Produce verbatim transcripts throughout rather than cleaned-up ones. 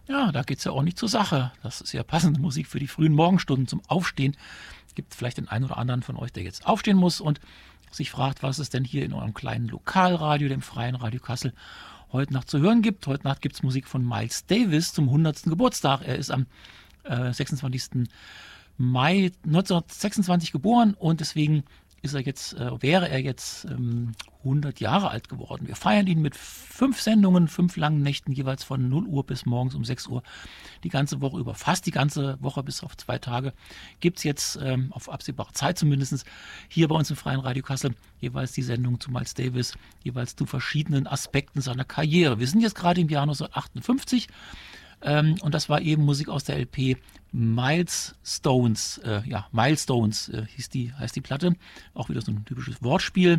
Ja, da geht's ja auch nicht zur Sache. Das ist ja passende Musik für die frühen Morgenstunden zum Aufstehen. Gibt vielleicht den einen oder anderen von euch, der jetzt aufstehen muss und sich fragt, was es denn hier in eurem kleinen Lokalradio, dem Freien Radio Kassel, heute Nacht zu hören gibt. Heute Nacht gibt's Musik von Miles Davis zum hundertsten Geburtstag. Er ist am äh, sechsundzwanzigsten Mai neunzehnhundertsechsundzwanzig geboren und deswegen ist er jetzt, äh, wäre er jetzt ähm, hundert Jahre alt geworden. Wir feiern ihn mit fünf Sendungen, fünf langen Nächten, jeweils von null Uhr bis morgens um sechs Uhr. Die ganze Woche über, fast die ganze Woche bis auf zwei Tage, gibt es jetzt ähm, auf absehbare Zeit zumindest hier bei uns im Freien Radio Kassel jeweils die Sendung zu Miles Davis, jeweils zu verschiedenen Aspekten seiner Karriere. Wir sind jetzt gerade im Jahr neunzehnhundertachtundfünfzig. Ähm, und das war eben Musik aus der L P Milestones, äh, ja, Milestones äh, hieß die, heißt die Platte. Auch wieder so ein typisches Wortspiel.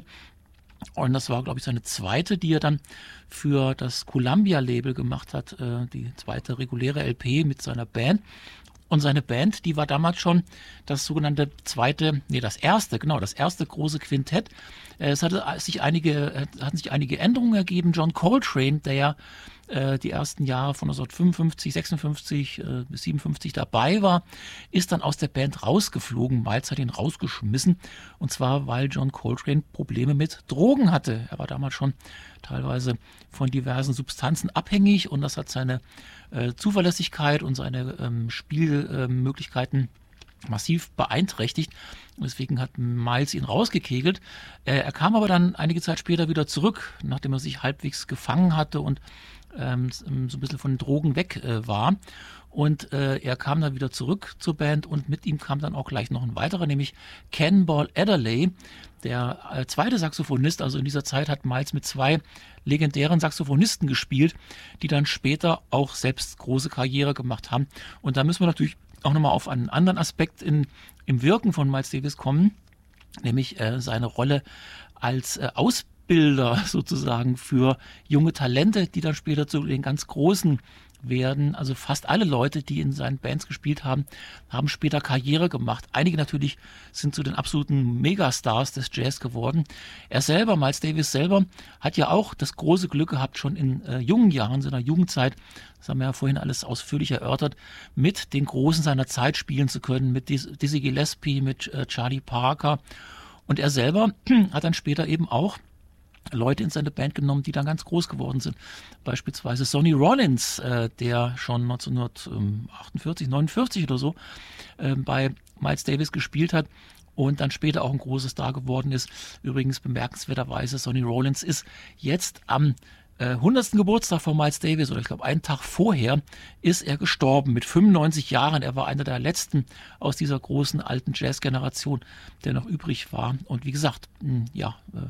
Und das war, glaube ich, seine zweite, die er dann für das Columbia-Label gemacht hat, äh, die zweite reguläre L P mit seiner Band. Und seine Band, die war damals schon das sogenannte zweite, nee, das erste, genau, das erste große Quintett. Es hatte sich einige, hatten sich einige Änderungen ergeben. John Coltrane, der ja äh, die ersten Jahre von neunzehnhundertfünfundfünfzig, sechsundfünfzig äh, bis siebenundfünfzig dabei war, ist dann aus der Band rausgeflogen. Miles hat ihn rausgeschmissen. Und zwar, weil John Coltrane Probleme mit Drogen hatte. Er war damals schon teilweise von diversen Substanzen abhängig und das hat seine äh, Zuverlässigkeit und seine ähm, Spielmöglichkeiten äh, massiv beeinträchtigt. Deswegen hat Miles ihn rausgekegelt. Äh, er kam aber dann einige Zeit später wieder zurück, nachdem er sich halbwegs gefangen hatte und ähm, so ein bisschen von den Drogen weg äh, war. Und äh, er kam dann wieder zurück zur Band und mit ihm kam dann auch gleich noch ein weiterer, nämlich Cannonball Adderley, der äh, zweite Saxophonist. Also in dieser Zeit hat Miles mit zwei legendären Saxophonisten gespielt, die dann später auch selbst große Karriere gemacht haben. Und da müssen wir natürlich auch nochmal auf einen anderen Aspekt in, im Wirken von Miles Davis kommen, nämlich äh, seine Rolle als äh, Ausbilder sozusagen für junge Talente, die dann später zu den ganz großen werden. Also fast alle Leute, die in seinen Bands gespielt haben, haben später Karriere gemacht. Einige natürlich sind zu den absoluten Megastars des Jazz geworden. Er selber, Miles Davis selber, hat ja auch das große Glück gehabt, schon in äh, jungen Jahren, seiner Jugendzeit, das haben wir ja vorhin alles ausführlich erörtert, mit den Großen seiner Zeit spielen zu können, mit Dizzy Gillespie, mit äh, Charlie Parker. Und er selber hat dann später eben auch Leute in seine Band genommen, die dann ganz groß geworden sind. Beispielsweise Sonny Rollins, äh, der schon neunzehnhundertachtundvierzig, neunundvierzig oder so äh, bei Miles Davis gespielt hat und dann später auch ein großes Star geworden ist. Übrigens bemerkenswerterweise, Sonny Rollins ist jetzt am äh, hundertsten Geburtstag von Miles Davis, oder ich glaube einen Tag vorher, ist er gestorben mit fünfundneunzig Jahren. Er war einer der letzten aus dieser großen alten Jazz-Generation, der noch übrig war. Und wie gesagt, mh, ja, äh,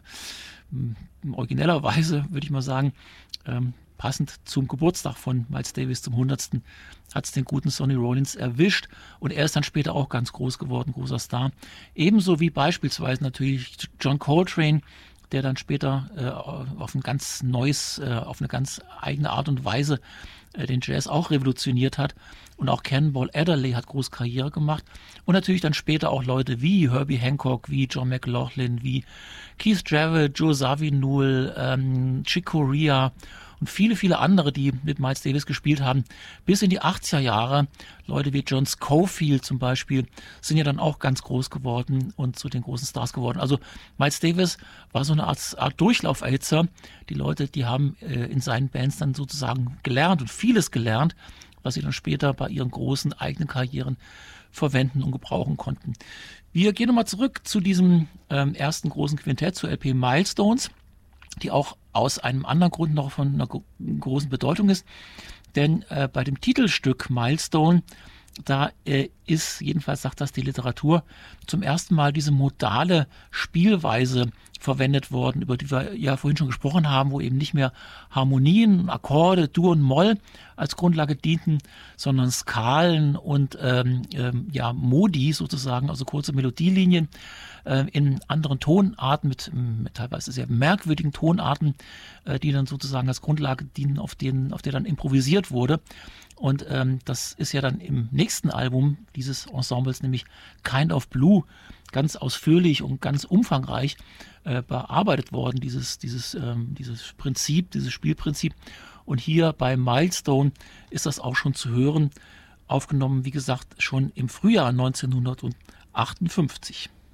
originellerweise würde ich mal sagen, ähm, passend zum Geburtstag von Miles Davis zum hundertsten hat es den guten Sonny Rollins erwischt und er ist dann später auch ganz groß geworden, großer Star. Ebenso wie beispielsweise natürlich John Coltrane, der dann später äh, auf ein ganz neues, äh, auf eine ganz eigene Art und Weise äh, den Jazz auch revolutioniert hat. Und auch Cannonball Adderley hat große Karriere gemacht. Und natürlich dann später auch Leute wie Herbie Hancock, wie John McLaughlin, wie Keith Jarrett, Joe Zawinul, ähm, Chick Corea und viele, viele andere, die mit Miles Davis gespielt haben. Bis in die achtziger Jahre, Leute wie John Scofield zum Beispiel, sind ja dann auch ganz groß geworden und zu den großen Stars geworden. Also Miles Davis war so eine Art, Art Durchlauferhitzer. Die Leute, die haben äh, in seinen Bands dann sozusagen gelernt und vieles gelernt, was sie dann später bei ihren großen eigenen Karrieren verwenden und gebrauchen konnten. Wir gehen nochmal zurück zu diesem ähm, ersten großen Quintett, zur L P Milestones, die auch aus einem anderen Grund noch von einer großen Bedeutung ist. Denn äh, bei dem Titelstück Milestone, da äh, ist, jedenfalls sagt das die Literatur, zum ersten Mal diese modale Spielweise verwendet worden, über die wir ja vorhin schon gesprochen haben, wo eben nicht mehr Harmonien, Akkorde, Dur und Moll als Grundlage dienten, sondern Skalen und ähm, ähm, ja, Modi sozusagen, also kurze Melodielinien äh, in anderen Tonarten, mit, mit teilweise sehr merkwürdigen Tonarten, äh, die dann sozusagen als Grundlage dienen, auf, denen, auf der dann improvisiert wurde. Und ähm, das ist ja dann im nächsten Album dieses Ensembles, nämlich Kind of Blue, ganz ausführlich und ganz umfangreich äh, bearbeitet worden, dieses, dieses, ähm, dieses Prinzip, dieses Spielprinzip. Und hier bei Milestone ist das auch schon zu hören. Aufgenommen, wie gesagt, schon im Frühjahr neunzehnhundertachtundfünfzig.